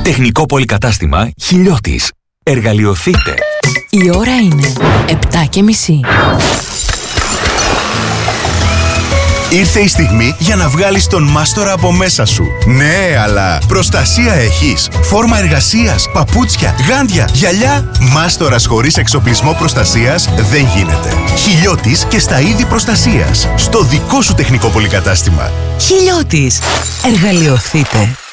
Τεχνικό πολυκατάστημα Χιλιώτης. Εργαλειοθείτε. Η ώρα είναι 7:30. Ήρθε η στιγμή για να βγάλεις τον μάστορα από μέσα σου. Ναι, αλλά προστασία έχεις? Φόρμα εργασίας, παπούτσια, γάντια, γυαλιά? Μάστορας χωρίς εξοπλισμό προστασίας δεν γίνεται. Χιλιώτης και στα είδη προστασίας. Στο δικό σου τεχνικό πολυκατάστημα. Χιλιώτης. Εργαλειοθείτε.